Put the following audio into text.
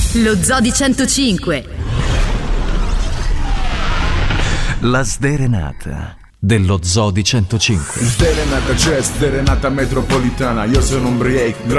Lo Zoo di 105. La sderenata dello Zoo di 105. Sderenata c'è, sderenata metropolitana. Io sono un break,